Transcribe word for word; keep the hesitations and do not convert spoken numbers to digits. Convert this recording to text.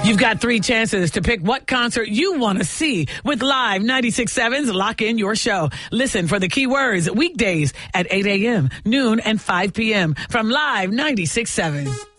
You've got three chances to pick what concert you want to see with Live ninety-six point seven's Lock In Your Show. Listen for the keywords weekdays at eight a.m., noon, and five p.m. from Live ninety-six point seven.